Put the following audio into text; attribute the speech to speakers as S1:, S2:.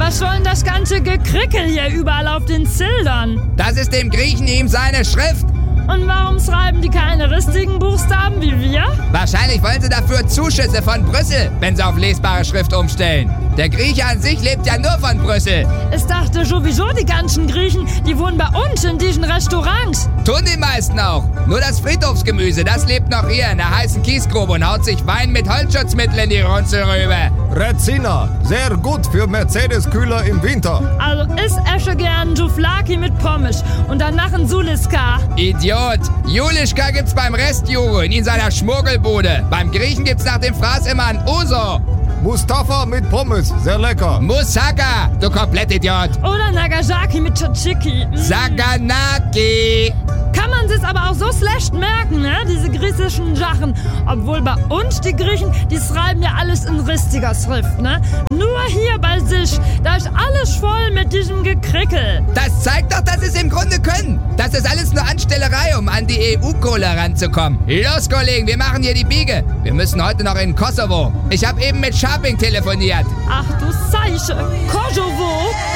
S1: Was soll denn das ganze Gekrickel hier überall auf den Zildern?
S2: Das ist dem Griechen ihm seine Schrift.
S1: Und warum schreiben die keine richtigen Buchstaben wie wir?
S2: Wahrscheinlich wollen sie dafür Zuschüsse von Brüssel, wenn sie auf lesbare Schrift umstellen. Der Grieche an sich lebt ja nur von Brüssel.
S1: Ich dachte sowieso, die ganzen Griechen, die wohnen bei uns in diesen Restaurants.
S2: Tun die meisten auch. Nur das Friedhofsgemüse, das lebt noch hier in der heißen Kiesgrube und haut sich Wein mit Holzschutzmittel in die Runzelrübe.
S3: Rezina, sehr gut für Mercedes-Kühler im Winter.
S1: Also ich esse gern Souvlaki mit Pommes und danach ein Suliska.
S2: Idiot. Julischka gibt's beim Restjugend in seiner Schmuggelbude. Beim Griechen gibt's nach dem Fraß immer ein Uso.
S3: Mustafa mit Pommes, sehr lecker.
S2: Moussaka, du Komplettidiot.
S1: Oder Nagasaki mit Tzatziki.
S2: Saganaki.
S1: Kann man sich aber auch so schlecht merken, ne? Diese griechischen Sachen. Obwohl bei uns, die Griechen, die schreiben ja alles in richtiger Schrift, ne? Nur hier bei sich, da ist alles voll mit diesem Gekrickel.
S2: Das zeigt doch, dass sie es im Grunde können. Das ist alles nur Anstellerei, um an die EU-Kohle ranzukommen. Los, Kollegen, wir machen hier die Biege. Wir müssen heute noch in Kosovo. Ich habe eben mit Scharping telefoniert.
S1: Ach du Scheiße. Kosovo?